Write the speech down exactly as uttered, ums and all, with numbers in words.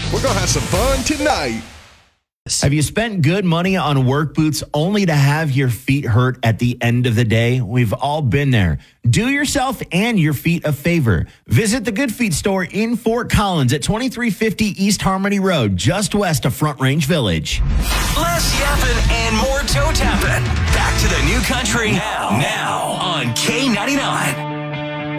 We're going to have some fun tonight. Have you spent good money on work boots only to have your feet hurt at the end of the day? We've all been there. Do yourself and your feet a favor. Visit the Good Feet store in Fort Collins at twenty-three fifty East Harmony Road, just west of Front Range Village. Less yapping and more toe tapping. Back to the new country now, now on K ninety-nine.